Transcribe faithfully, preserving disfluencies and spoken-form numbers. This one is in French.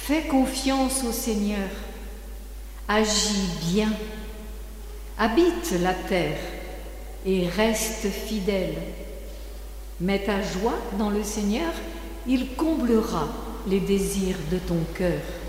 Fais confiance au Seigneur, agis bien, habite la terre et reste fidèle. Mets ta joie dans le Seigneur, il comblera les désirs de ton cœur.